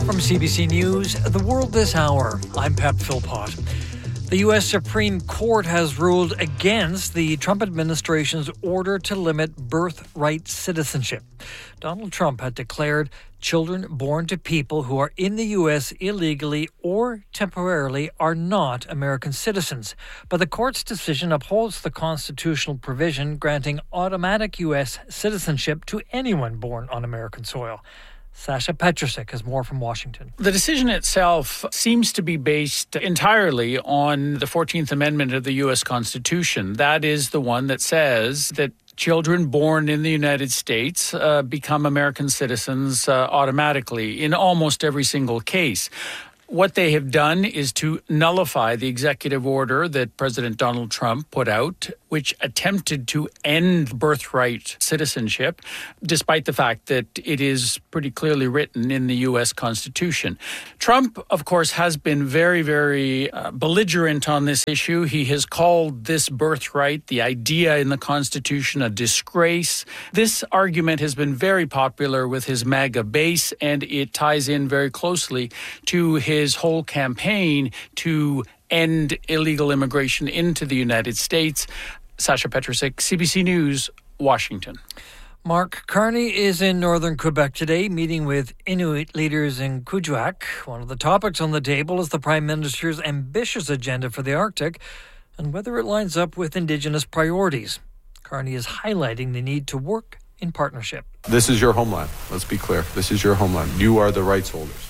From CBC News, The World This Hour, I'm Pep Philpott. The U.S. Supreme Court has ruled against the Trump administration's order to limit birthright citizenship. Donald Trump had declared children born to people who are in the U.S. illegally or temporarily are not American citizens. But the court's decision upholds the constitutional provision granting automatic U.S. citizenship to anyone born on American soil. Sasha Petrusek has more from Washington. The decision itself seems to be based entirely on the 14th Amendment of the U.S. Constitution. That is the one that says that children born in the United States become American citizens automatically in almost every single case. What they have done is to nullify the executive order that President Donald Trump put out, which attempted to end birthright citizenship, despite the fact that it is pretty clearly written in the U.S. Constitution. Trump, of course, has been very, very belligerent on this issue. He has called this birthright, the idea in the Constitution, a disgrace. This argument has been very popular with his MAGA base, and it ties in very closely to his whole campaign to end illegal immigration into the United States. Sasha Petrusek, CBC News, Washington. Mark Carney is in northern Quebec today, meeting with Inuit leaders in Kuujjuaq. One of the topics on the table is the Prime Minister's ambitious agenda for the Arctic and whether it lines up with Indigenous priorities. Carney is highlighting the need to work in partnership. This is your homeland. Let's be clear. This is your homeland. You are the rights holders.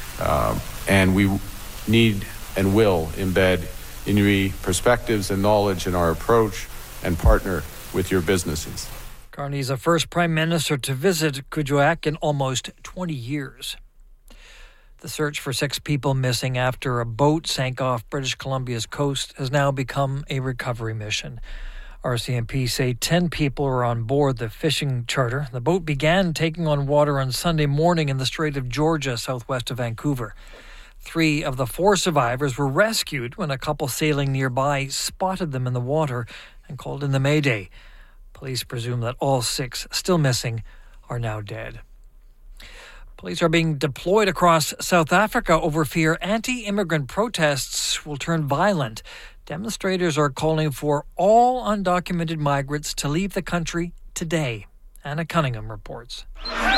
And we need and will embed Inuit perspectives and knowledge in our approach and partner with your businesses. Carney is the first Prime Minister to visit Kuujjuaq in almost 20 years. The search for 6 people missing after a boat sank off British Columbia's coast has now become a recovery mission. RCMP say 10 people were on board the fishing charter. The boat began taking on water on Sunday morning in the Strait of Georgia, southwest of Vancouver. 3 of the 4 survivors were rescued when a couple sailing nearby spotted them in the water and called in the Mayday. Police presume that all 6 still missing are now dead. Police are being deployed across South Africa over fear anti-immigrant protests will turn violent. Demonstrators are calling for all undocumented migrants to leave the country today. Anna Cunningham reports.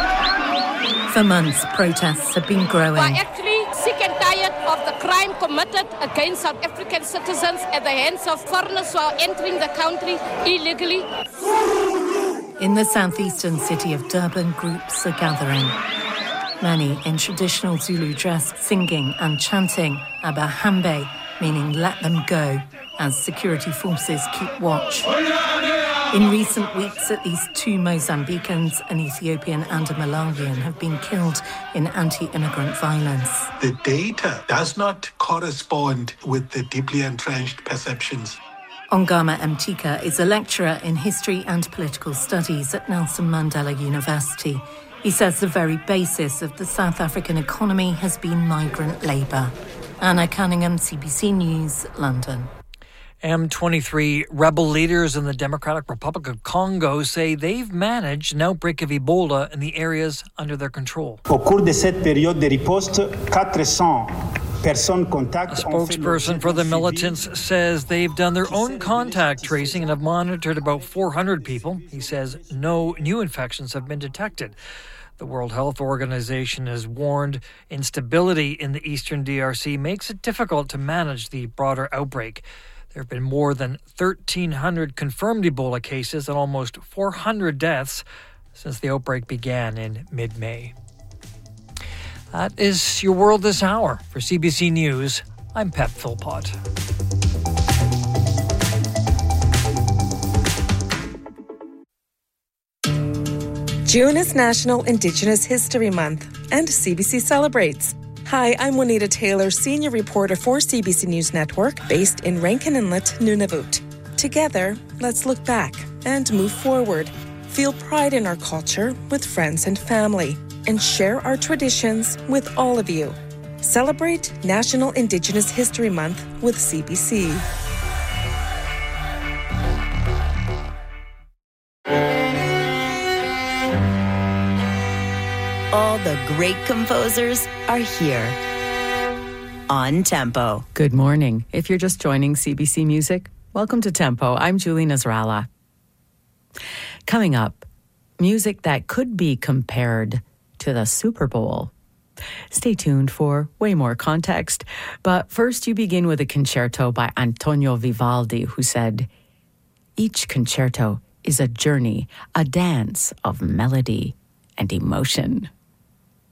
For months, protests have been growing. We're actually sick and tired of the crime committed against South African citizens at the hands of foreigners who are entering the country illegally. In the southeastern city of Durban, groups are gathering. Many in traditional Zulu dress, singing and chanting Abahambe, meaning let them go, as security forces keep watch. In recent weeks, at least 2 Mozambicans, an Ethiopian and a Malawian, have been killed in anti-immigrant violence. The data does not correspond with the deeply entrenched perceptions. Ongama Mtika is a lecturer in history and political studies at Nelson Mandela University. He says the very basis of the South African economy has been migrant labour. Anna Cunningham, CBC News, London. M23 rebel leaders in the Democratic Republic of Congo say they've managed an outbreak of Ebola in the areas under their control. Au cours de cette période de riposte, 400 personnes A contacts. spokesperson for the militants says they've done their own contact tracing and have monitored about 400 people. He says no new infections have been detected. The World Health Organization has warned instability in the eastern DRC makes it difficult to manage the broader outbreak. There have been more than 1,300 confirmed Ebola cases and almost 400 deaths since the outbreak began in mid-May. That is your World This Hour. For CBC News, I'm Pep Philpott. June is National Indigenous History Month, and CBC celebrates. Hi, I'm Juanita Taylor, senior reporter for CBC News Network, based in Rankin Inlet, Nunavut. Together, let's look back and move forward. Feel pride in our culture with friends and family, and share our traditions with all of you. Celebrate National Indigenous History Month with CBC. All the great composers are here. On Tempo. Good morning. If you're just joining CBC Music, welcome to Tempo. I'm Julie Nasrallah. Coming up, music that could be compared to the Super Bowl. Stay tuned for way more context. But first, you begin with a concerto by Antonio Vivaldi, who said, "Each concerto is a journey, a dance of melody and emotion."